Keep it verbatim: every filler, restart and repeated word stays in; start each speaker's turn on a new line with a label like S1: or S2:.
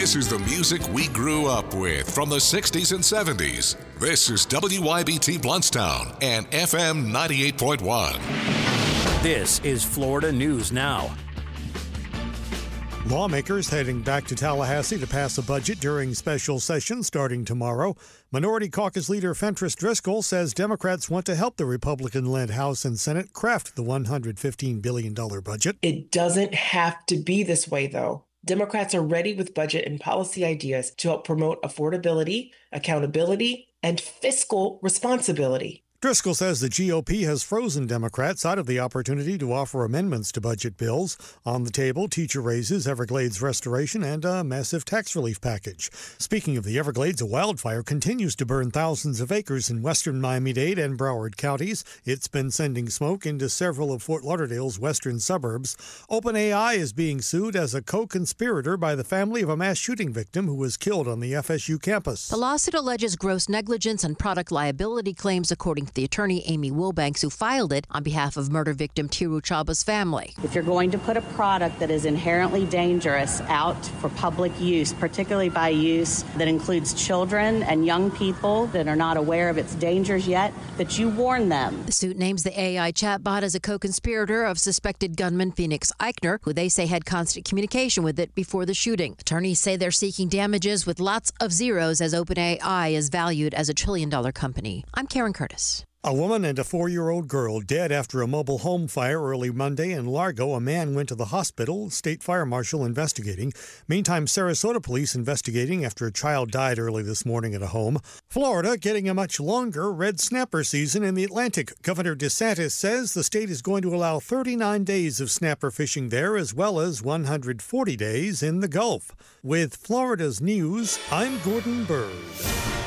S1: This is the music we grew up with from the sixties and seventies. This is W I B T Bluntstown and F M ninety-eight point one.
S2: This is Florida News Now.
S3: Lawmakers heading back to Tallahassee to pass a budget during special session starting tomorrow. Minority Caucus leader Fentrice Driscoll says Democrats want to help the Republican-led House and Senate craft the one hundred fifteen billion dollars budget.
S4: It doesn't have to be this way, though. Democrats are ready with budget and policy ideas to help promote affordability, accountability, and fiscal responsibility.
S3: Driscoll says the G O P has frozen Democrats out of the opportunity to offer amendments to budget bills. On the table, teacher raises, Everglades restoration, and a massive tax relief package. Speaking of the Everglades, a wildfire continues to burn thousands of acres in western Miami-Dade and Broward counties. It's been sending smoke into several of Fort Lauderdale's western suburbs. OpenAI is being sued as a co-conspirator by the family of a mass shooting victim who was killed on the F S U campus.
S5: The lawsuit alleges gross negligence and product liability claims, according to the attorney Amy Wilbanks, who filed it on behalf of murder victim Tiru Chaba's family.
S6: If you're going to put a product that is inherently dangerous out for public use, particularly by use that includes children and young people that are not aware of its dangers yet, that you warn them.
S5: The suit names the A I chatbot as a co-conspirator of suspected gunman Phoenix Eichner, who they say had constant communication with it before the shooting. Attorneys say they're seeking damages with lots of zeros, as OpenAI is valued as a trillion-dollar company. I'm Karen Curtis.
S3: A woman and a four-year-old girl dead after a mobile home fire early Monday in Largo. A man went to the hospital, state fire marshal investigating. Meantime, Sarasota police investigating after a child died early this morning at a home. Florida getting a much longer red snapper season in the Atlantic. Governor DeSantis says the state is going to allow thirty-nine days of snapper fishing there, as well as one hundred forty days in the Gulf. With Florida's news, I'm Gordon Bird.